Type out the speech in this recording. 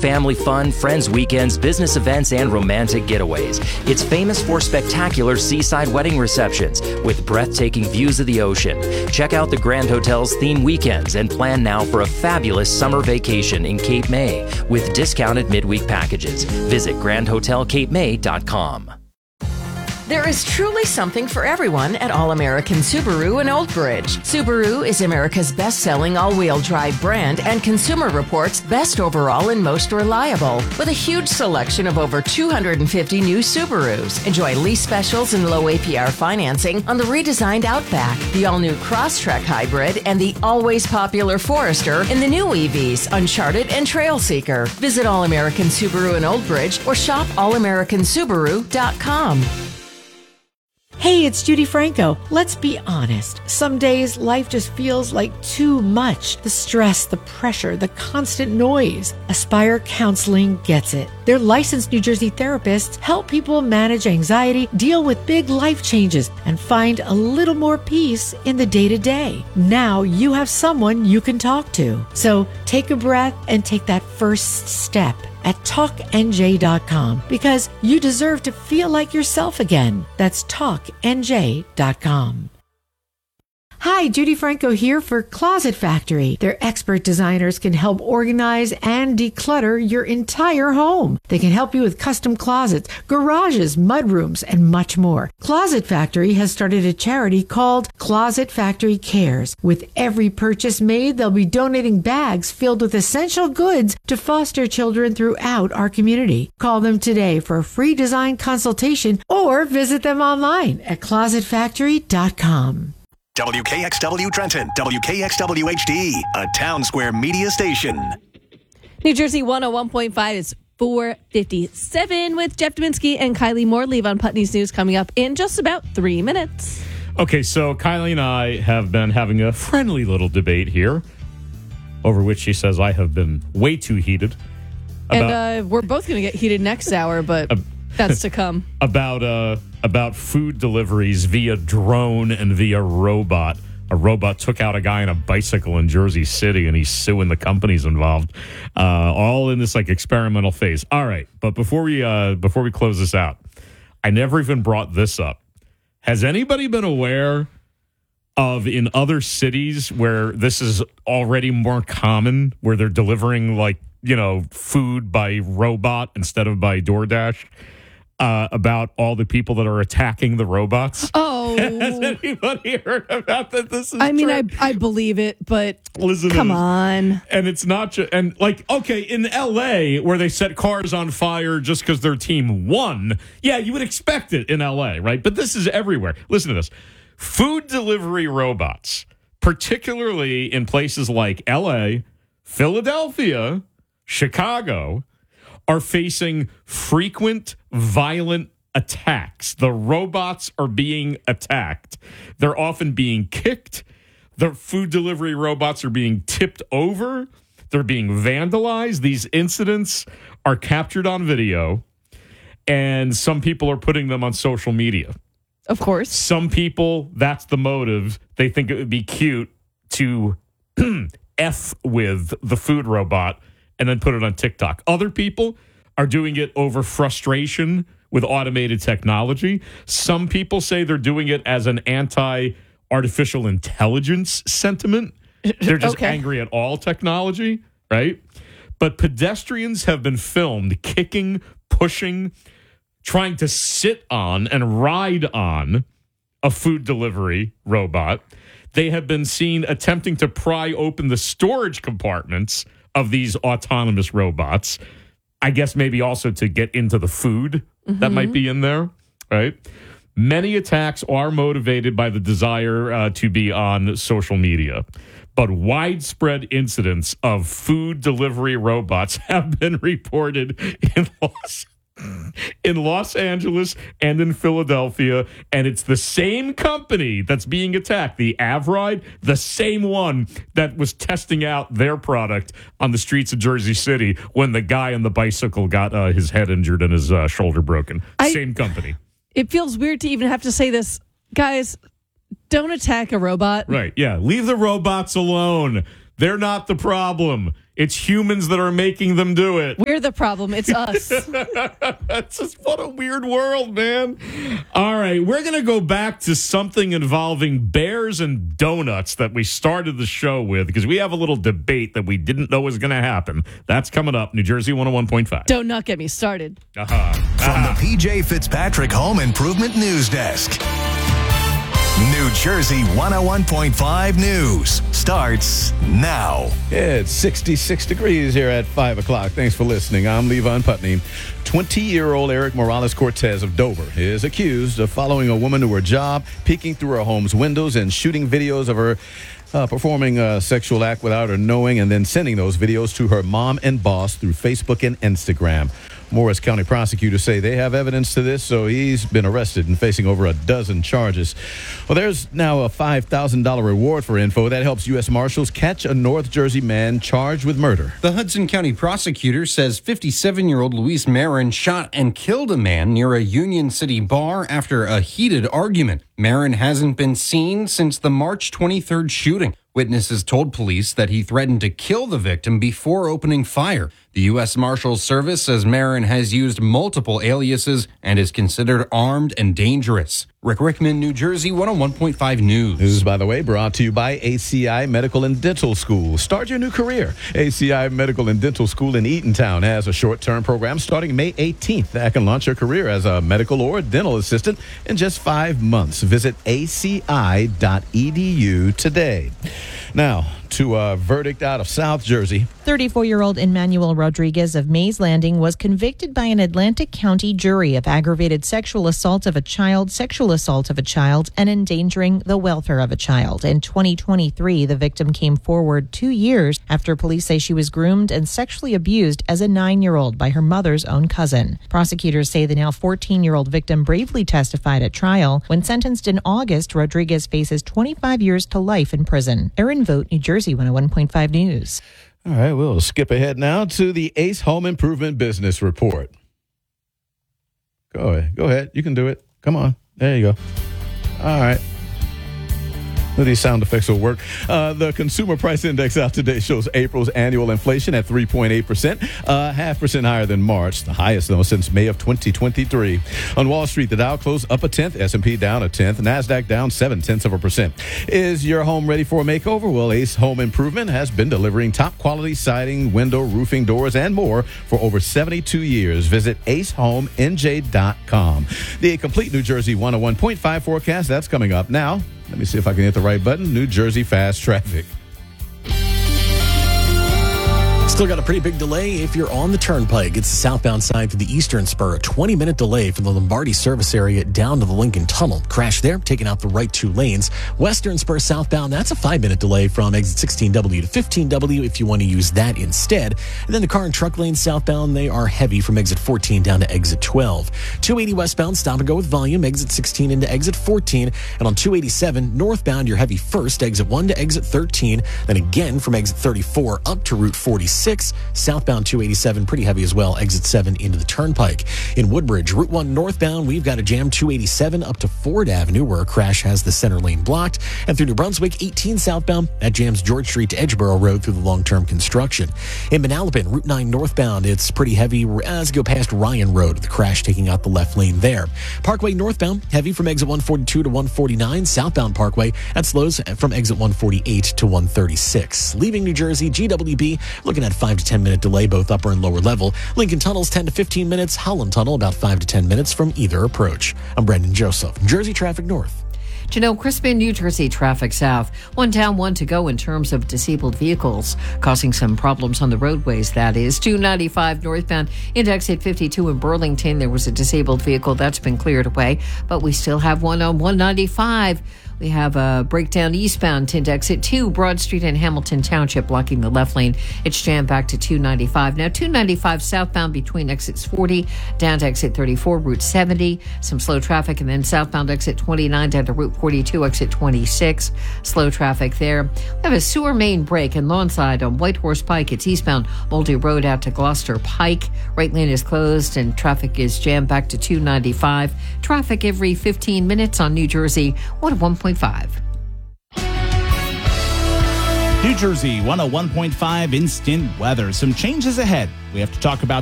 family fun, friends weekends, business events, and romantic getaways. It's famous for spectacular seaside wedding receptions with breathtaking views of the ocean. Check out the Grand Hotel's theme weekends and plan now for a fabulous summer vacation in Cape May with discounted midweek packages. Visit grandhotelcapemay.com. There is truly something for everyone at All-American Subaru in Old Bridge. Subaru is America's best-selling all-wheel drive brand and Consumer Reports' best overall and most reliable. With a huge selection of over 250 new Subarus. Enjoy lease specials and low APR financing on the redesigned Outback, the all-new Crosstrek Hybrid, and the always popular Forester in the new EVs, Uncharted and Trailseeker. Visit All-American Subaru in Old Bridge or shop allamericansubaru.com. Hey, it's Judy Franco. Let's be honest. Some days life just feels like too much. The stress, the pressure, the constant noise. Aspire Counseling gets it. Their licensed New Jersey therapists help people manage anxiety, deal with big life changes, and find a little more peace in the day-to-day. Now you have someone you can talk to. So take a breath and take that first step at TalkNJ.com because you deserve to feel like yourself again. That's TalkNJ.com. Hi, Judy Franco here for Closet Factory. Their expert designers can help organize and declutter your entire home. They can help you with custom closets, garages, mudrooms, and much more. Closet Factory has started a charity called Closet Factory Cares. With every purchase made, they'll be donating bags filled with essential goods to foster children throughout our community. Call them today for a free design consultation or visit them online at closetfactory.com. WKXW Trenton, WKXW HD, a Town Square media station. New Jersey 101.5 is 4:57 with Jeff Dominski and Kylie Moore. Levon Putney's news coming up in just about 3 minutes. Okay, so Kylie and I have been having a friendly little debate here, over which she says I have been way too heated. And we're both going to get heated next hour, but that's to come. About food deliveries via drone and via robot. A robot took out a guy on a bicycle in Jersey City, and he's suing the companies involved. All in this like experimental phase. All right, but before we close this out, I never even brought this up. Has anybody been aware of in other cities where this is already more common, where they're delivering food by robot instead of by DoorDash? About all the people that are attacking the robots. Oh. Has anybody heard about that? This is I believe it, but listen, come on. And it's not just, in LA, where they set cars on fire just because their team won, yeah, you would expect it in LA, right? But this is everywhere. Listen to this. Food delivery robots, particularly in places like LA, Philadelphia, Chicago, are facing frequent violent attacks. The robots are being attacked. They're often being kicked. The food delivery robots are being tipped over. They're being vandalized. These incidents are captured on video, and some people are putting them on social media. Of course. Some people, that's the motive. They think it would be cute to F with the food robot and then put it on TikTok. Other people are doing it over frustration with automated technology. Some people say they're doing it as an anti-artificial intelligence sentiment. They're just angry at all technology, right? But pedestrians have been filmed kicking, pushing, trying to sit on and ride on a food delivery robot. They have been seen attempting to pry open the storage compartments of these autonomous robots. I guess maybe also to get into the food that might be in there, right? Many attacks are motivated by the desire to be on social media, but widespread incidents of food delivery robots have been reported in Los Angeles and in Philadelphia, and it's the same company that's being attacked, the Avride, the same one that was testing out their product on the streets of Jersey City when the guy on the bicycle got his head injured and his shoulder broken. Same company. It feels weird to even have to say this. Guys, don't attack a robot. Right, yeah. Leave the robots alone. They're not the problem. It's humans that are making them do it. We're the problem. It's us. That's just what a weird world, man. All right, we're going to go back to something involving bears and donuts that we started the show with because we have a little debate that we didn't know was going to happen. That's coming up. New Jersey 101.5. Don't not get me started. From the PJ Fitzpatrick Home Improvement News Desk. New Jersey 101.5 News starts now. It's 66 degrees here at 5 o'clock. Thanks for listening. I'm Levon Putney. 20-year-old Eric Morales Cortez of Dover is accused of following a woman to her job, peeking through her home's windows, and shooting videos of her performing a sexual act without her knowing, and then sending those videos to her mom and boss through Facebook and Instagram. Morris County prosecutors say they have evidence to this, so he's been arrested and facing over a dozen charges. Well, there's now a $5,000 reward for info that helps U.S. Marshals catch a North Jersey man charged with murder. The Hudson County prosecutor says 57-year-old Luis Marin shot and killed a man near a Union City bar after a heated argument. Marin hasn't been seen since the March 23rd shooting. Witnesses told police that he threatened to kill the victim before opening fire. The U.S. Marshals Service says Marin has used multiple aliases and is considered armed and dangerous. Rick Rickman, New Jersey 101.5 News. This is, by the way, brought to you by ACI Medical and Dental School. Start your new career. ACI Medical and Dental School in Eatontown has a short-term program starting May 18th that can launch your career as a medical or dental assistant in just 5 months. Visit aci.edu today. Now, to a verdict out of South Jersey. 34-year-old Emmanuel Rodriguez of Mays Landing was convicted by an Atlantic County jury of aggravated sexual assault of a child, sexual assault of a child, and endangering the welfare of a child. In 2023, the victim came forward 2 years after police say she was groomed and sexually abused as a 9-year-old by her mother's own cousin. Prosecutors say the now 14-year-old victim bravely testified at trial. When sentenced in August, Rodriguez faces 25 years to life in prison. Erin Vogt, New Jersey 101.5 News. All right, we'll skip ahead now to the Ace Home Improvement Business Report. Go ahead. You can do it. Come on. There you go. All right. These sound effects will work. The Consumer Price Index out today shows April's annual inflation at 3.8%, 0.5% higher than March, the highest, though, since May of 2023. On Wall Street, the Dow closed up 1/10, S&P down 1/10, NASDAQ down 0.7%. Is your home ready for a makeover? Well, Ace Home Improvement has been delivering top-quality siding, window, roofing, doors, and more for over 72 years. Visit acehomenj.com. The complete New Jersey 101.5 forecast, that's coming up now. Let me see if I can hit the right button. New Jersey fast traffic. Still got a pretty big delay if you're on the turnpike. It's the southbound side to the eastern spur. A 20-minute delay from the Lombardi service area down to the Lincoln Tunnel. Crash there, taking out the right 2 lanes. Western spur southbound, that's a 5-minute delay from exit 16W to 15W if you want to use that instead. And then the car and truck lanes southbound, they are heavy from exit 14 down to exit 12. 280 westbound, stop and go with volume, exit 16 into exit 14. And on 287 northbound, you're heavy first, exit 1 to exit 13. Then again from exit 34 up to Route 46. Southbound 287, pretty heavy as well, exit 7 into the turnpike. In Woodbridge, Route 1 northbound, we've got a jam 287 up to Ford Avenue where a crash has the center lane blocked. And through New Brunswick, 18 southbound, that jams George Street to Edgeboro Road through the long-term construction. In Manalapan, Route 9 northbound, it's pretty heavy as you go past Ryan Road, the crash taking out the left lane there. Parkway northbound, heavy from exit 142 to 149. Southbound Parkway, that slows from exit 148 to 136. Leaving New Jersey, GWB, looking at 5 to 10 minute delay, both upper and lower level. Lincoln Tunnel's 10 to 15 minutes. Holland Tunnel about 5 to 10 minutes from either approach. I'm Brendan Joseph, Jersey Traffic North. Janelle Crispin, New Jersey Traffic South. 1 down, 1 to go in terms of disabled vehicles, causing some problems on the roadways, that is. 295 northbound into exit 52 in Burlington. There was a disabled vehicle that's been cleared away, but we still have one on 195. We have a breakdown eastbound to exit 2, Broad Street in Hamilton Township, blocking the left lane. It's jammed back to 295. Now 295 southbound between exits 40 down to exit 34, Route 70. Some slow traffic, and then southbound exit 29 down to Route 42, exit 26. Slow traffic there. We have a sewer main break in Lawnside on White Horse Pike. It's eastbound Moldy Road out to Gloucester Pike. Right lane is closed and traffic is jammed back to 295. Traffic every 15 minutes on New Jersey 101.5. New Jersey 101.5 instant weather. Some changes ahead. We have to talk about